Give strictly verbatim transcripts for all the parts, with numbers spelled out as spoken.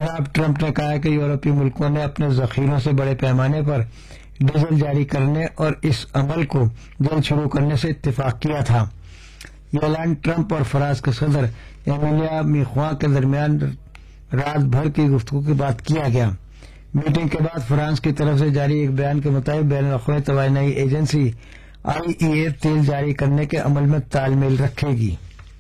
جناب ٹرمپ نے کہا کہ یورپی ملکوں نے اپنے ذخیروں سے بڑے پیمانے پر ڈیزل جاری کرنے اور اس عمل کو جلد شروع کرنے سے اتفاق کیا تھا۔ یہ اعلان ٹرمپ اور فرانس کے صدر ایمینوئل میخواں کے درمیان رات بھر کی گفتگو کے بعد کیا گیا۔ میٹنگ کے بعد فرانس کی طرف سے جاری ایک بیان کے مطابق بین الاقوامی توانائی ایجنسی آئی ای اے تیل جاری کرنے کے عمل میں تال میل رکھے گی۔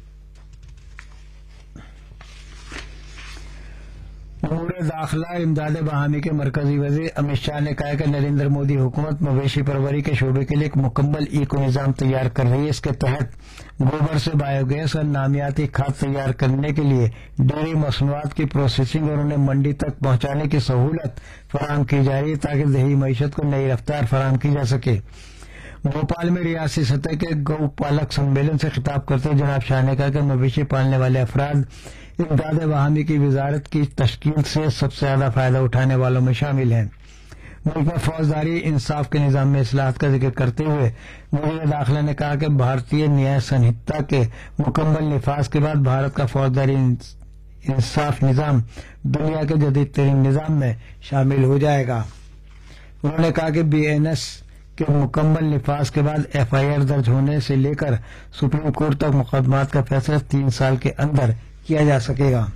امور داخلہ امداد باہمی کے مرکزی وزیر امت شاہ نے کہا کہ نریندر مودی حکومت مویشی پروری کے شعبے کے لیے ایک مکمل ایکو نظام تیار کر رہی ہے۔ اس کے تحت گوبر سے بایو گیس اور نامیاتی کھاد تیار کرنے کے لیے ڈیری مصنوعات کی پروسیسنگ اور انہیں منڈی تک پہنچانے کی سہولت فراہم کی جا رہی ہے تاکہ دیہی معیشت کو نئی رفتار فراہم کی جا سکے۔ بھوپال میں ریاستی سطح کے گو پالک سمیلن سے خطاب کرتے ہوئے جناب شاہ نے کہا کہ مویشی پالنے والے افراد امداد باہمی کی وزارت کی تشکیل سے سب سے زیادہ فائدہ اٹھانے والوں میں شامل ہیں۔ ملک میں فوجداری انصاف کے نظام میں اصلاحات کا ذکر کرتے ہوئے وزیر داخلہ نے کہا کہ بھارتی نیائے سنہتا کے مکمل نفاذ کے بعد بھارت کا فوجداری انصاف نظام دنیا کے جدید ترین نظام میں شامل ہو جائے گا۔ انہوں نے کہا کہ بی این ایس کے مکمل نفاذ کے بعد ایف آئی آر درج ہونے سے لے کر سپریم کورٹ تک مقدمات کا فیصلہ تین سال کے اندر کیا جا سکے گا۔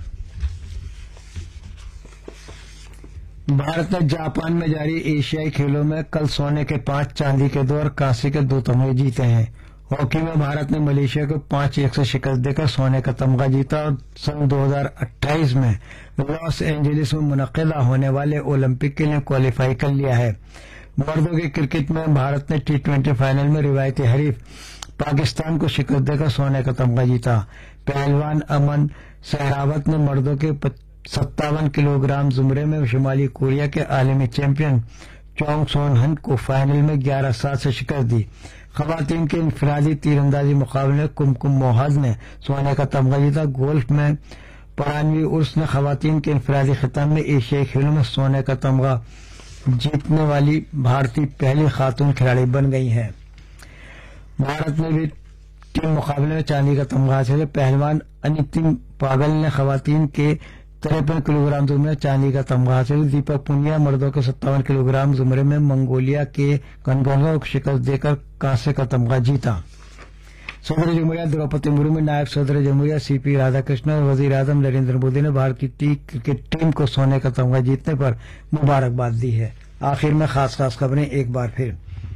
بھارت نے جاپان میں جاری ایشیائی کھیلوں میں کل سونے کے پانچ، چاندی کے دو اور کانسی کے دو تمغے جیتے ہیں۔ ہاکی میں بھارت نے ملیشیا کو پانچ ایک سے شکست دے کر سونے کا تمغہ جیتا اور سن دو ہزار اٹھائیس میں لاس اینجلس میں منعقدہ ہونے والے اولمپک کے لیے کوالیفائی کر لیا ہے۔ مردوں کے کرکٹ میں بھارت نے ٹی ٹوینٹی فائنل میں روایتی حریف پاکستان کو شکست دے کر سونے کا تمغہ جیتا۔ پہلوان امن سہراوت نے مردوں کے ستاون کلو گرام زمرے میں شمالی کوریا کے عالمی چیمپئن چونگ سون ہن کو فائنل میں گیارہ سات سے شکست دی۔ خواتین کے انفرادی تیر اندازی مقابلے میں کم کم موہز نے سونے کا تمغہ جیتا۔ گولف میں پرانوی ارس نے خواتین کے انفرادی خطاب میں ایشیائی کھیلوں میں سونے کا تمغہ جیتنے والی بھارتی پہلی خاتون کھلاڑی بن گئی ہیں۔ بھارت نے بھی ٹیم مقابلے میں چاندی کا تمغہ حاصل ہے۔ پہلوان انیتم پاگل نے خواتین کے تریپن کلو گرام زمرے میں چاندی کا تمغہ حاصل۔ دیپک پونیا مردوں کے ستاون کلو گرام زمرے میں منگولیا کے کنگونگا کو شکست دے کر کانسے کا تمغہ جیتا۔ صدر جمہوریہ دروپدی مرمو، نائب صدر جمہوریہ سی پی رادھا کرشن اور وزیر اعظم نریندر مودی نے بھارتی کرکٹ ٹیم کو سونے کا تمغہ جیتنے پر مبارکباد دی ہے۔ آخر میں خاص خاص خبریں ایک بار پھر۔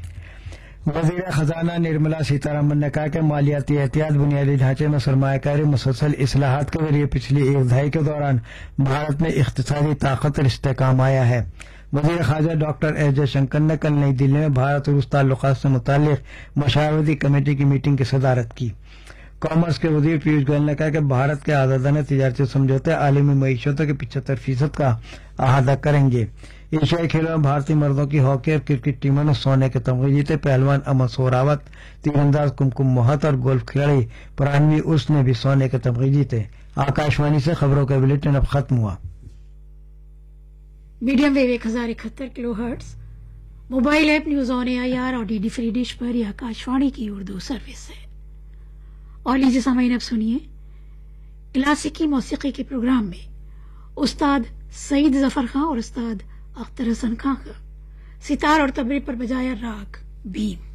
وزیر خزانہ نرملا سیتارمن نے کہا کہ مالیاتی احتیاط، بنیادی ڈھانچے میں سرمایہ کاری، مسلسل اصلاحات کے ذریعے پچھلی ایک دہائی کے دوران بھارت میں اقتصادی طاقت اور استحکام آیا ہے۔ وزیر خارجہ ڈاکٹر ایس جے شنکر نے کل نئی دلی میں بھارت اور روس تعلقات سے متعلق مشاورتی کمیٹی کی میٹنگ کی صدارت کی۔ کامرس کے وزیر پیوش گوئل نے کہا کہ بھارت کے آزادانہ تجارتی سمجھوتے عالمی معیشتوں کے پچہتر فیصد کا احاطہ کریں گے۔ ایشیائی کھیلوں میں بھارتی مردوں کی ہاکی اور کرکٹ ٹیموں نے سونے کے تمغے جیتے۔ پہلوان امن سہراوت، تیر انداز کمکم موہت اور گولف کھلاڑی پرانوی ارس نے بھی سونے کے تمغے جیتے۔ آکاشوانی سے خبروں کا بلیٹن اب ختم ہوا۔ میڈیم ویو ایک ہزار اکہتر کلو hertz, mobile app news on a I R اور ڈی ڈی فری ڈش پر یہ آکاشوانی کی اردو سروس ہے۔ اور لیجیے سامعین اب سنیے کلاسیکی موسیقی کے پروگرام میں استاد سعید ظفر خان اور استاد اختر حسن خان کا ستار اور تبلے پر بجایا راگ بھیم۔